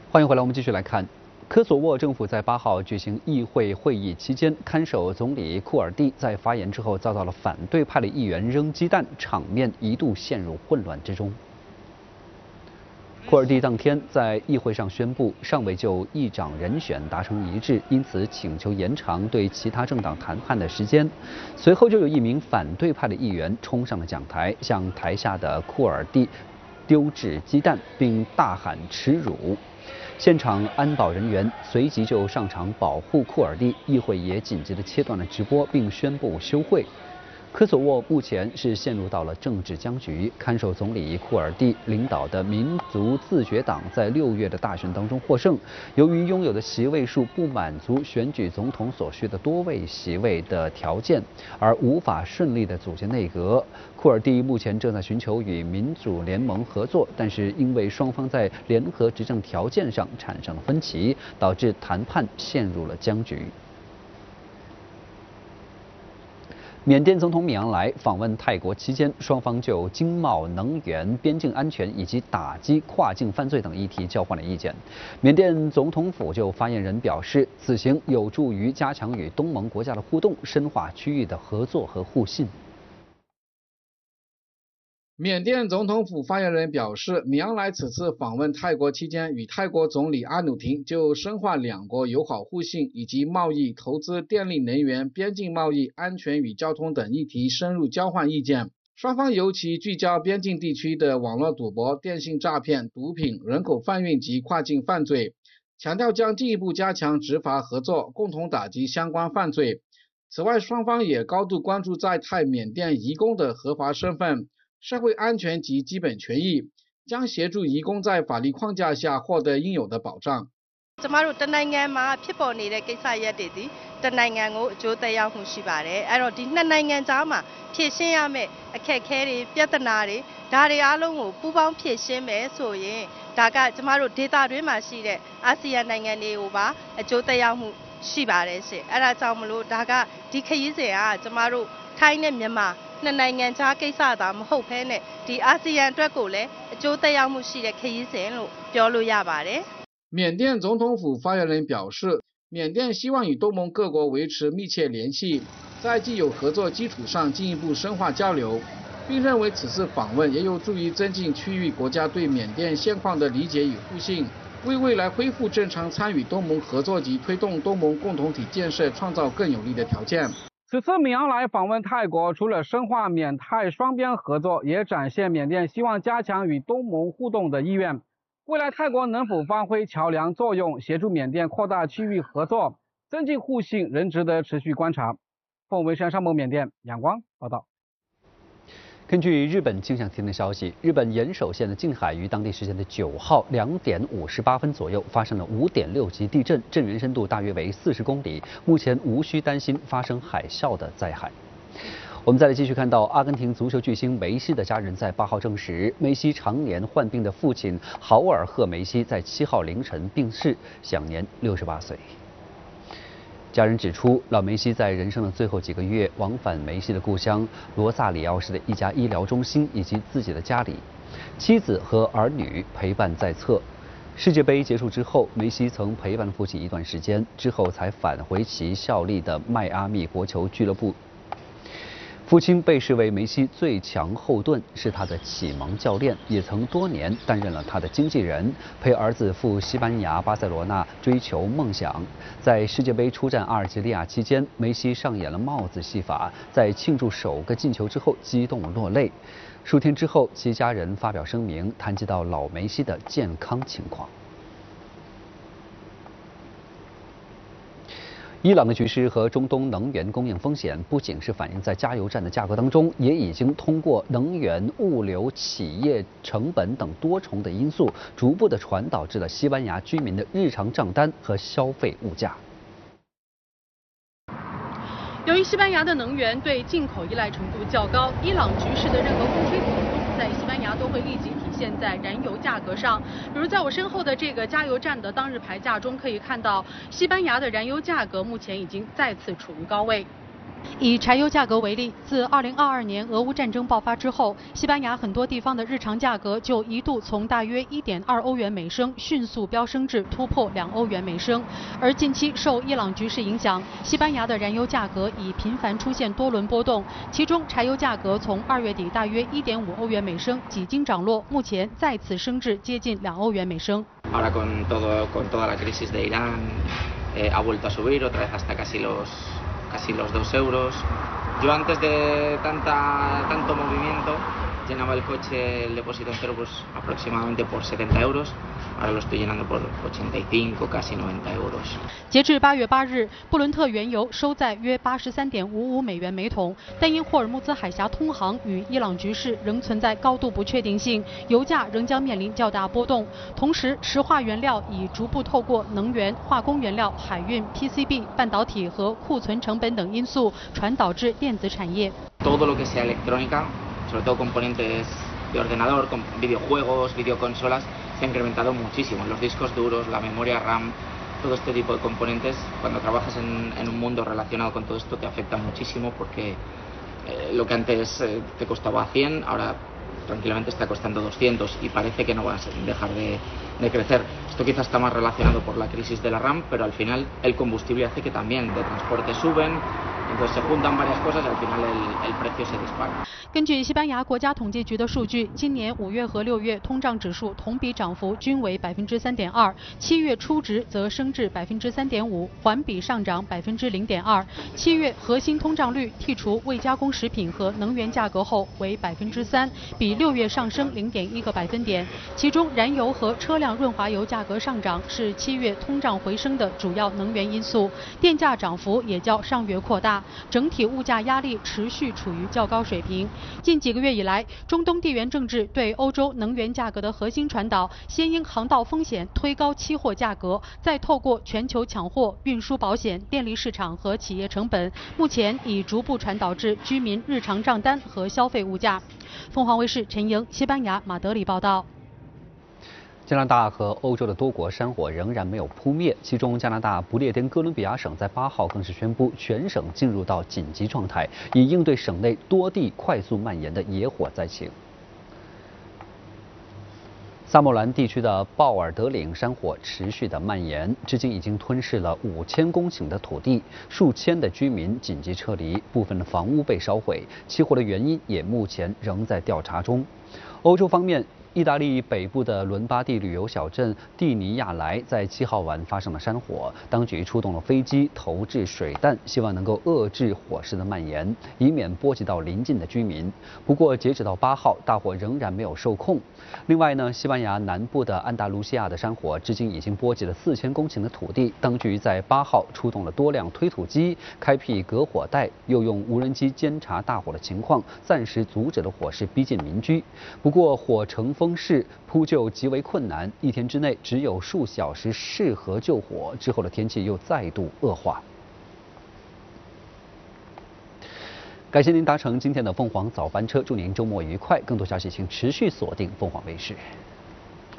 欢迎回来，我们继续来看。科索沃政府在8号举行议会会议期间，看守总理库尔蒂在发言之后遭到了反对派的议员扔鸡蛋，场面一度陷入混乱之中。库尔蒂当天在议会上宣布，尚未就议长人选达成一致，因此请求延长对其他政党谈判的时间。随后就有一名反对派的议员冲上了讲台，向台下的库尔蒂丢掷鸡蛋，并大喊耻辱。现场安保人员随即就上场保护库尔蒂，议会也紧急地切断了直播，并宣布休会。科索沃目前是陷入到了政治僵局，看守总理库尔蒂领导的民族自决党在6月的大选当中获胜，由于拥有的席位数不满足选举总统所需的多位席位的条件，而无法顺利的组建内阁。库尔蒂目前正在寻求与民主联盟合作，但是因为双方在联合执政条件上产生了分歧，导致谈判陷入了僵局。缅甸总统米昂莱访问泰国期间，双方就经贸、能源、边境安全以及打击跨境犯罪等议题交换了意见。缅甸总统府就发言人表示，此行有助于加强与东盟国家的互动，深化区域的合作和互信。 缅甸总统府发言人表示，米昂莱此次访问泰国期间，与泰国总理阿努廷就深化两国友好互信以及贸易、投资、电力能源、边境贸易、安全与交通等议题深入交换意见。双方尤其聚焦边境地区的网络赌博、电信诈骗、毒品、人口贩运及跨境犯罪，强调将进一步加强执法合作，共同打击相关犯罪。此外，双方也高度关注在泰缅甸移工的合法身份、社会安全及基本权益，将协助移工在法律框架下获得应有的保障。 ကျမတို့တနိုင်ငံမှာဖြစ်ပေါ်နေတဲ့ကိစ္စရပ်တွေဒီတနိုင်ငံကိုအကျိုးသက်ရောက်မှုရှိပါတယ်။အဲ့တော့ဒီနှစ်နိုင်ငံကြားမှာဖြည့်ရှင်းရမယ့်အခက်အခဲတွေပြဿနာတွေဒါတွေအားလုံးကိုပူးပေါင်းဖြည့်ရှင်းမယ်ဆိုရင်ဒါကကျမတို့ဒေသတွင်းမှာရှိတဲ့အာဆီယံနိုင်ငံတွေကိုပါအကျိုးသက်ရောက်မှုရှိပါတယ်ရှင်။အဲ့ဒါကြောင့်မလို့ဒါကဒီခရီးစဉ်ကကျမတို့ထိုင်းနဲ့မြန်မာနှစ်နိုင်ငံကြားကိစ္စသာမဟုတ်ဘဲနဲ့ဒီအာဆီယံအတွက်ကိုလည်းအကျိုးသက်ရောက်မှုရှိတဲ့ခရီးစဉ်လို့ပြောလို့ရပါတယ်။缅甸总统府发言人表示，缅甸希望与东盟各国维持密切联系，在既有合作基础上进一步深化交流，并认为此次访问也有助于增进区域国家对缅甸现况的理解与互信，为未来恢复正常参与东盟合作及推动东盟共同体建设创造更有利的条件。此次米昂莱访问泰国，除了深化缅泰双边合作，也展现缅甸希望加强与东盟互动的意愿。未来泰国能否发挥桥梁作用，协助缅甸扩大区域合作，增进互信，仍值得持续观察。凤尾山上蒙缅甸仰光报道。 根据日本气象厅的消息，日本岩手县的近海于当地时间的9号2点58分左右发生了5.6级地震，震源深度大约为40公里，目前无需担心发生海啸的灾害。我们再来继续看到，阿根廷足球巨星梅西的家人在8号证实，梅西常年患病的父亲豪尔赫梅西在7号凌晨病逝，享年68岁。家人指出，老梅西在人生的最后几个月往返梅西的故乡罗萨里奥市的一家医疗中心以及自己的家里，妻子和儿女陪伴在侧。世界杯结束之后，梅西曾陪伴父亲一段时间，之后才返回其效力的迈阿密国球俱乐部。父亲被视为梅西最强后盾，是他的启蒙教练，也曾多年担任了他的经纪人，陪儿子赴西班牙巴塞罗那追求梦想。在世界杯出战阿尔及利亚期间，梅西上演了帽子戏法，在庆祝首个进球之后激动落泪。数天之后，其家人发表声明，谈及到老梅西的健康情况。伊朗的局势和中东能源供应风险不仅是反映在加油站的价格当中，也已经通过能源、物流、企业成本等多重的因素，逐步的传导至了西班牙居民的日常账单和消费物价。 由于西班牙的能源对进口依赖程度较高，伊朗局势的任何风吹草动在西班牙都会立即体现在燃油价格上。比如在我身后的这个加油站的当日牌价中可以看到，西班牙的燃油价格目前已经再次处于高位。 以柴油价格为例，自2022年俄乌战争爆发之后，西班牙很多地方的日常价格就一度从大约1.2欧元每升迅速飙升至突破2欧元每升。而近期受伊朗局势影响，西班牙的燃油价格已频繁出现多轮波动，其中柴油价格从2月底大约1.5欧元每升几经涨落，目前再次升至接近2欧元每升。 Ahora con toda la crisis de Irán, ha vuelto a subir otra vez hasta casi los 2 euros. Yo antes de tanto movimiento llenaba el coche, el depósito entero pues aproximadamente por 70 euros. Ahora lo estoy llenando por 85, casi 90 euros. 截至8月8日，布伦特原油收在约83.55美元每桶，但因霍尔木兹海峡通航与伊朗局势仍存在高度不确定性，油价仍将面临较大波动。同时，石化原料已逐步透过能源、化工原料、海运、PCB、半导体和库存成本等因素传导至电子产业。 Todo lo que sea electrónica, sobre todo componentes de ordenador, con videojuegos, videoconsolas, se ha incrementado muchísimo. Los discos duros, la memoria RAM, todo este tipo de componentes, cuando trabajas en un mundo relacionado con todo esto, te afecta muchísimo porque lo que antes te costaba 100, ahora tranquilamente está costando 200 y parece que no van a dejar de crecer. Esto quizás está más relacionado por la crisis de la RAM, pero al final el combustible hace que también de transporte suben. Entonces se juntan varias cosas y al final el precio se dispara. 根据西班牙国家统计局的数据，今年5月和6月通胀指数同比涨幅均为3.2%，7月初值则升至3.5%，环比上涨0.2%。7月核心通胀率剔除未加工食品和能源价格后为3%，比6月上升0.1个百分点。其中，燃油和车辆润滑油价格上涨是7月通胀回升的主要能源因素，电价涨幅也较上月扩大。整体物价压力持续处于较高水平。近几个月以来，中东地缘政治对欧洲能源价格的核心传导，先因航道风险推高期货价格，再透过全球抢货、运输保险、电力市场和企业成本，目前已逐步传导至居民日常账单和消费物价。凤凰卫视陈莹，西班牙马德里报道。 加拿大和欧洲的多国山火仍然没有扑灭，其中加拿大不列颠哥伦比亚省在8号更是宣布全省进入到紧急状态，以应对省内多地快速蔓延的野火灾情。萨莫兰地区的鲍尔德岭山火持续的蔓延，至今已经吞噬了5000公顷的土地，数千的居民紧急撤离，部分的房屋被烧毁，起火的原因也目前仍在调查中。欧洲方面，意大利北部的伦巴第旅游小镇蒂尼亚莱在7号晚发生了山火，当局出动了飞机投掷水弹，希望能够遏制火势的蔓延，以免波及到邻近的居民。不过，截止到8号，大火仍然没有受控。另外呢，西班牙南部的安达卢西亚的山火至今已经波及了4000公顷的土地，当局在8号出动了多辆推土机，开辟隔火带，又用无人机监察大火的情况，暂时阻止了火势逼近民居。不过，火乘风势，扑救极为困难，1天之内只有数小时适合救火，之后的天气又再度恶化。感谢您搭乘今天的凤凰早班车，祝您周末愉快。更多消息请持续锁定凤凰卫视。